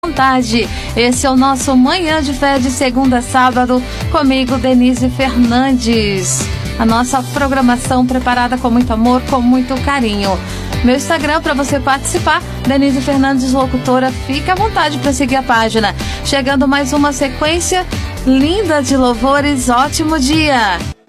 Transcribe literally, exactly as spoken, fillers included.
Vontade. Esse é o nosso Manhã de Fé de segunda a sábado, comigo, Denise Fernandes. A nossa programação preparada com muito amor, com muito carinho. Meu Instagram para você participar, Denise Fernandes Locutora. Fica à vontade para seguir a página. Chegando mais uma sequência linda de louvores. Ótimo dia!